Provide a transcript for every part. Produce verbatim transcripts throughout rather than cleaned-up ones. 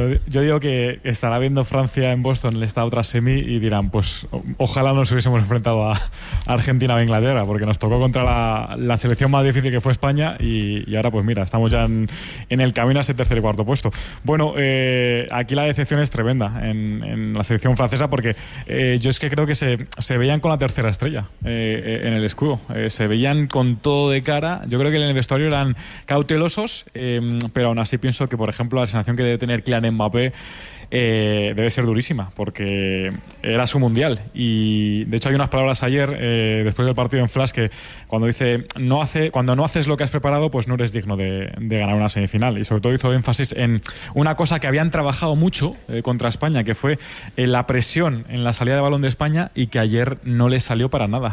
yo digo que estará viendo Francia en Boston en esta otra semi y dirán, pues o, ojalá nos hubiésemos enfrentado a, a Argentina o a Inglaterra, porque nos tocó contra la, la selección más difícil que fue España y, y ahora pues mira, estamos ya en, en el camino a ese tercer y cuarto puesto. Bueno, eh, aquí la decepción es tremenda en, en la selección francesa porque eh, yo es que creo que se, se veían con la tercera estrella eh, en el escudo, eh, se veían con todo de cara. Yo creo que en el vestuario eran cautelosos, eh, pero aún así pienso que, por ejemplo, la sensación que debe tener Kylian Mbappé Eh, debe ser durísima porque era su mundial y de hecho hay unas palabras ayer eh, después del partido en Flash que cuando dice no hace, cuando no haces lo que has preparado pues no eres digno de, de ganar una semifinal y sobre todo hizo énfasis en una cosa que habían trabajado mucho eh, contra España, que fue eh, la presión en la salida de balón de España y que ayer no les salió para nada.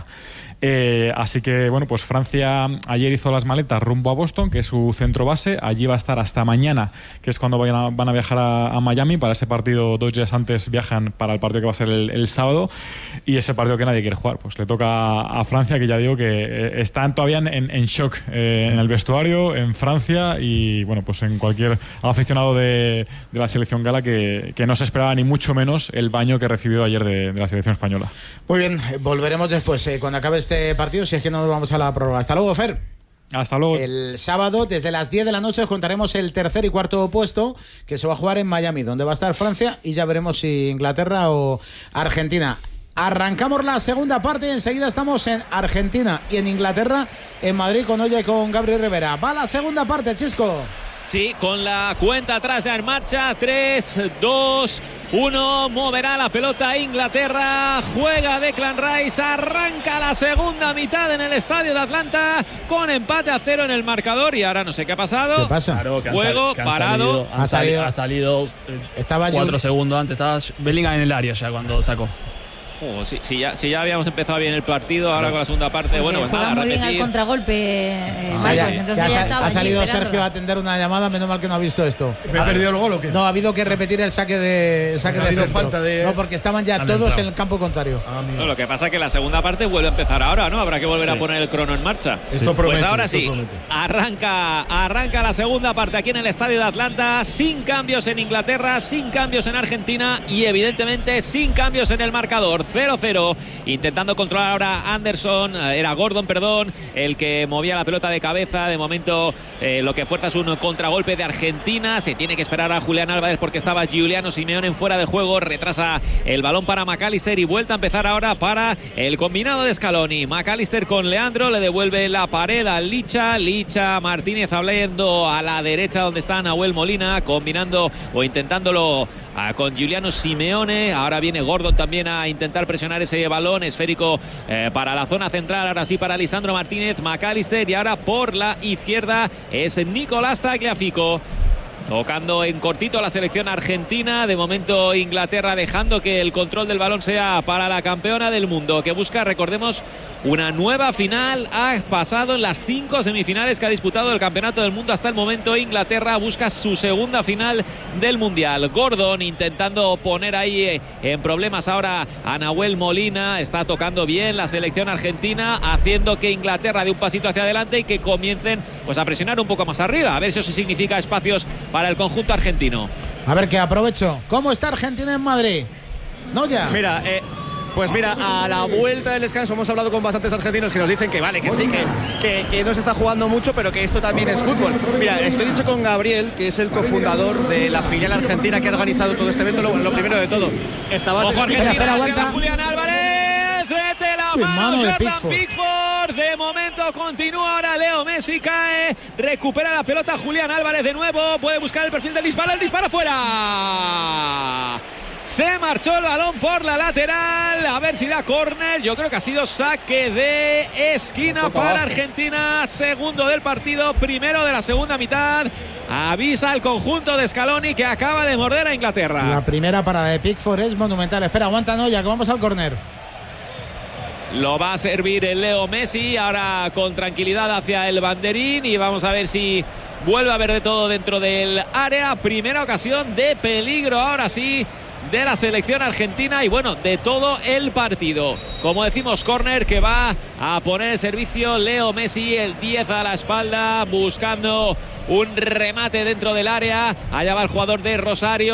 Eh, así que bueno, pues Francia ayer hizo las maletas rumbo a Boston, que es su centro base. Allí va a estar hasta mañana, que es cuando vayan a, van a viajar a, a Miami. Para ese partido, dos días antes viajan para el partido que va a ser el, el sábado, y ese partido que nadie quiere jugar. Pues le toca a Francia, que ya digo que eh, están todavía en, en shock eh, en el vestuario, en Francia, y bueno, pues en cualquier aficionado de, de la selección gala que, que no se esperaba ni mucho menos el baño que recibió ayer de, de la selección española. Muy bien, volveremos después eh, cuando acabe este partido, si es que no nos vamos a la prórroga. Hasta luego, Fer. Hasta luego. El sábado, desde las diez de la noche, os contaremos el tercer y cuarto puesto que se va a jugar en Miami, donde va a estar Francia, y ya veremos si Inglaterra o Argentina. Arrancamos la segunda parte y enseguida estamos en Argentina y en Inglaterra, en Madrid, con Oye y con Gabriel Rivera. Va la segunda parte, Chisco. Sí, con la cuenta atrás ya en marcha. tres, dos, uno. Moverá la pelota Inglaterra. Juega Declan Rice. Arranca la segunda mitad en el estadio de Atlanta con empate a cero en el marcador. Y ahora no sé qué ha pasado. ¿Qué pasa? Claro, que Juego han sal, que han parado. Salido, han ha salido. Ha salido eh, Estaba cuatro yo... segundos antes. Estaba Bellingham en el área ya cuando sacó. Oh, si, si, ya, si ya habíamos empezado bien el partido, ahora con la segunda parte, Porque bueno, pues juega nada, muy bien al repetir. contragolpe, eh, Ah, Marcos, ya, entonces ya ya sa- estaba ha salido allí Sergio a esperándolo. atender una llamada, menos mal que no ha visto esto. ¿Me ha perdido el gol o qué? No, ha habido que repetir el saque de el saque Ha de habido centro. falta de- No, porque estaban ya Han todos entrado. en el campo contrario. Ah, mira. No, lo que pasa es que la segunda parte vuelve a empezar ahora, ¿no? Habrá que volver Sí. a poner el crono en marcha. Esto promete, Pues ahora esto sí, promete. arranca, arranca la segunda parte aquí en el estadio de Atlanta, sin cambios en Inglaterra, sin cambios en Argentina y evidentemente sin cambios en el marcador. cero cero, intentando controlar ahora Anderson, eh, era Gordon, perdón, el que movía la pelota de cabeza. De momento eh, lo que fuerza es un contragolpe de Argentina. Se tiene que esperar a Julián Álvarez porque estaba Giuliano Simeone en fuera de juego. Retrasa el balón para McAllister y vuelta a empezar ahora para el combinado de Scaloni. McAllister con Leandro, le devuelve la pared a Licha. Licha, Martínez hablando a la derecha donde está Nahuel Molina, combinando o intentándolo ah, con Giuliano Simeone. Ahora viene Gordon también a intentar presionar ese balón esférico eh, para la zona central. Ahora sí para Lisandro Martínez, McAllister, y ahora por la izquierda es Nicolás Tagliafico. Tocando en cortito la selección argentina. De momento Inglaterra dejando que el control del balón sea para la campeona del mundo, que busca, recordemos, una nueva final. Ha pasado en las cinco semifinales que ha disputado el campeonato del mundo hasta el momento. Inglaterra busca su segunda final del mundial. Gordon intentando poner ahí en problemas ahora a Nahuel Molina. Está tocando bien la selección argentina, haciendo que Inglaterra dé un pasito hacia adelante y que comiencen pues a presionar un poco más arriba, a ver si eso significa espacios para el conjunto argentino. A ver, que aprovecho. ¿Cómo está Argentina en Madrid? No ya. Mira, eh, pues mira, a la vuelta del descanso hemos hablado con bastantes argentinos que nos dicen que vale, que sí, que, que, que no se está jugando mucho, pero que esto también es fútbol. Mira, estoy dicho con Gabriel, que es el cofundador de la filial argentina que ha organizado todo este evento. Lo, lo primero de todo, estaba... Ojo, Argentina, espera, aguanta. Julián Álvarez, vete la Uy, mano, mano de Jordan Pickford. Pickford. De momento continúa ahora Leo Messi, cae, recupera la pelota Julián Álvarez de nuevo, puede buscar el perfil del disparo, el disparo fuera. Se marchó el balón por la lateral, a ver si da córner. Yo creo que ha sido saque de esquina para Argentina. Segundo del partido, primero de la segunda mitad. Avisa al conjunto de Scaloni que acaba de morder a Inglaterra. La primera parada de Pickford es monumental. Espera, aguanta, no, ya que vamos al córner. Lo va a servir el Leo Messi, ahora con tranquilidad hacia el banderín, y vamos a ver si vuelve a haber de todo dentro del área. Primera ocasión de peligro, ahora sí, de la selección argentina y bueno, de todo el partido. Como decimos, córner que va a poner en servicio Leo Messi, el diez a la espalda, buscando un remate dentro del área. Allá va el jugador de Rosario.